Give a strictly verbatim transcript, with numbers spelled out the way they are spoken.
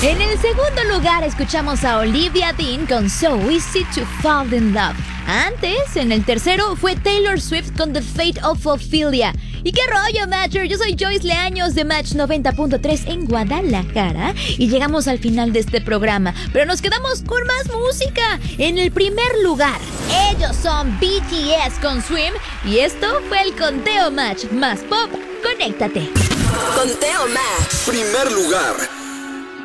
En el segundo lugar escuchamos a Olivia Dean con So Easy to Fall in Love. Antes, en el tercero, fue Taylor Swift con The Fate of Ophelia. ¿Y qué rollo, Matcher? Yo soy Joyce Leaños de Match noventa punto tres en Guadalajara y llegamos al final de este programa, pero nos quedamos con más música. En el primer lugar, ellos son B T S con Swim y esto fue el Conteo Match más pop. Conéctate. Conteo Match. Primer lugar.